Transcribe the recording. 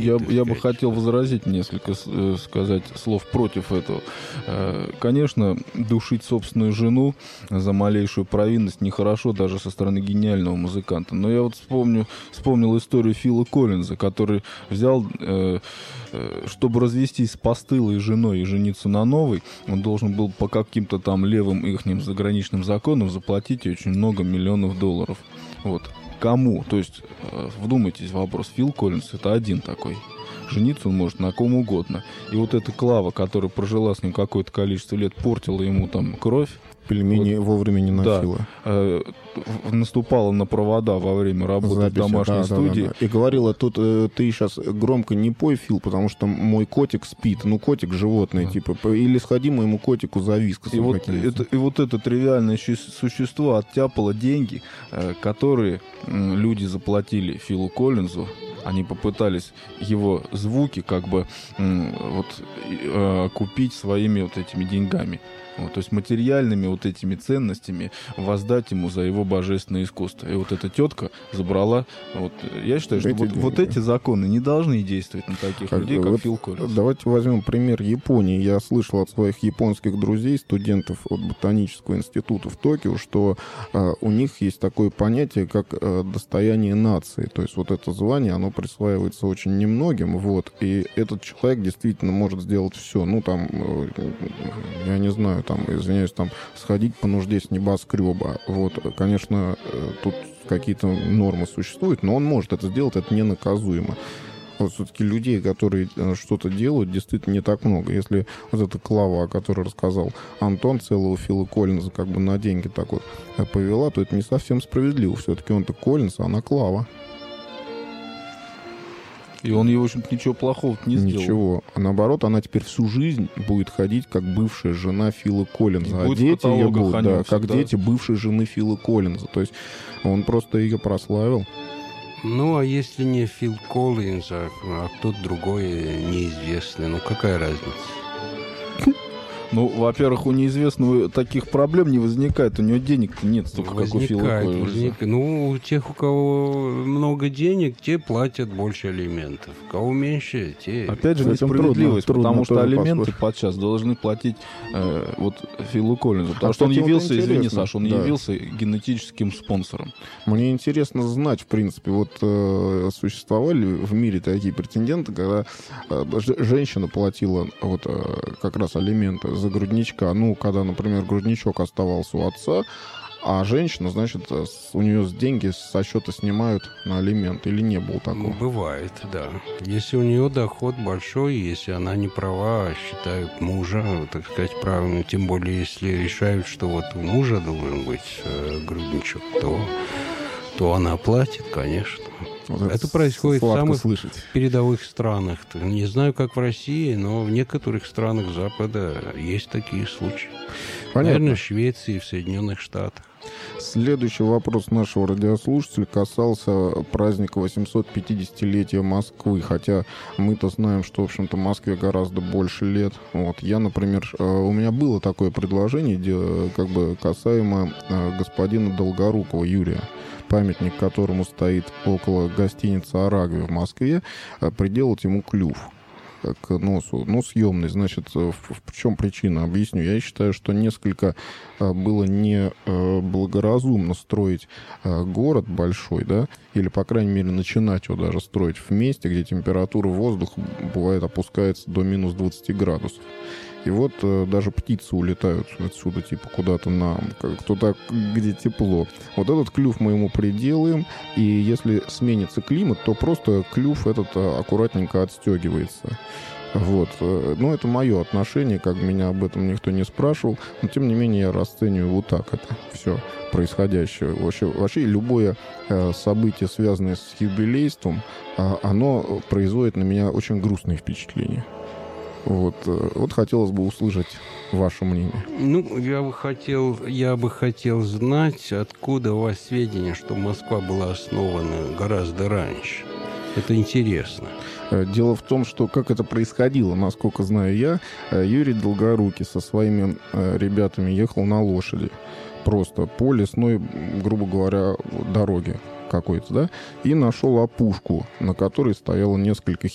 Я бы хотел возразить несколько, сказать слов против этого. Конечно, душить собственную жену за малейшую провинность нехорошо даже со стороны гениального музыканта. Но я вот вспомнил историю Фила Коллинза, который взял, чтобы развестись с постылой женой и жениться на новой, он должен был по каким-то там левым ихним заграничным законам заплатить ей очень много миллионов долларов. Вот. Кому? То есть, вдумайтесь в вопрос. Фил Коллинз — это один такой. Жениться он может на ком угодно. И вот эта Клава, которая прожила с ним какое-то количество лет, портила ему там кровь. Пельмени вот, вовремя не носила. Да, наступала на провода во время работы в домашней студии. Да. И говорила, тут ты сейчас громко не пой, Фил, потому что мой котик спит. Ну, котик животное, типа. Или сходи моему котику за вискосом. И вот это тривиальное существо оттяпало деньги, которые люди заплатили Филу Коллинзу. Они попытались его звуки как бы купить своими вот этими деньгами. Вот, то есть материальными вот этими ценностями воздать ему за его божественное искусство. И вот эта тетка забрала... Вот, я считаю, что вот эти законы не должны действовать на таких людей, как Фил Коллинз. Давайте возьмем пример Японии. Я слышал от своих японских друзей, студентов от Ботанического института в Токио, что у них есть такое понятие, как достояние нации. То есть вот это звание, оно присваивается очень немногим. Вот, и этот человек действительно может сделать все. Ну, там, я не знаю, там, извиняюсь, там, сходить по нужде с небоскреба. Вот, конечно, тут какие-то нормы существуют, но он может это сделать, это ненаказуемо. Вот все-таки людей, которые что-то делают, действительно не так много. Если вот эта Клава, о которой рассказал Антон, целого Фила Коллинза как бы на деньги так вот повела, то это не совсем справедливо. Все-таки он-то Коллинз, а она Клава. И он ей, в общем-то, ничего плохого не сделал. Ничего. А наоборот, она теперь всю жизнь будет ходить как бывшая жена Фила Коллинза. А дети ее будут, да, как дети бывшей жены Фила Коллинза. То есть он просто ее прославил. Ну, а если не Фил Коллинз, а кто-то другой неизвестный, ну какая разница? Ну, во-первых, у неизвестного таких проблем не возникает. У него денег-то нет столько, как у Фила Коллинза. Ну, у тех, у кого много денег, те платят больше алиментов. У кого меньше, те... Опять же, несправедливость, потому что алименты подчас должны платить вот Филу Коллинзу. Потому что он явился, извини, Саша, он явился генетическим спонсором. Мне интересно знать, в принципе, вот существовали в мире такие претенденты, когда женщина платила вот как раз алименты за грудничка. Ну, когда, например, грудничок оставался у отца, а женщина, значит, у нее деньги со счета снимают на алимент. Или не было такого? Бывает, да. Если у нее доход большой, если она не права, считают мужа, так сказать, правильно. Тем более, если решают, что вот у мужа должен быть грудничок, то она платит, конечно. Вот это происходит в самых передовых странах. Не знаю, как в России, но в некоторых странах Запада есть такие случаи. Понятно. Наверное, в Швеции, в Соединенных Штатах. Следующий вопрос нашего радиослушателя касался праздника 850-летия Москвы. Хотя мы-то знаем, что, в общем-то, Москве гораздо больше лет. Вот. Я, например, у меня было такое предложение, как бы касаемо господина Долгорукова Юрия, памятник которому стоит около гостиницы «Арагви» в Москве, приделать ему клюв к носу. Ну, съемный, значит, в чем причина? Объясню. Я считаю, что несколько было не благоразумно строить город большой, да, или, по крайней мере, начинать его даже строить в месте, где температура воздуха, бывает, опускается до минус 20 градусов. И вот даже птицы улетают отсюда, типа, куда-то туда, где тепло. Вот этот клюв мы ему приделаем, и если сменится климат, то просто клюв этот аккуратненько отстегивается. Вот. Ну, это мое отношение, как меня об этом никто не спрашивал, но, тем не менее, я расцениваю вот так это все происходящее. Вообще любое событие, связанное с юбилейством, оно производит на меня очень грустные впечатления. Вот хотелось бы услышать ваше мнение. Ну, я бы хотел знать, откуда у вас сведения, что Москва была основана гораздо раньше. Это интересно. Дело в том, что как это происходило, насколько знаю я, Юрий Долгорукий со своими ребятами ехал на лошади. Просто по лесной, грубо говоря, дороге какой-то, да, и нашел опушку, на которой стояло несколько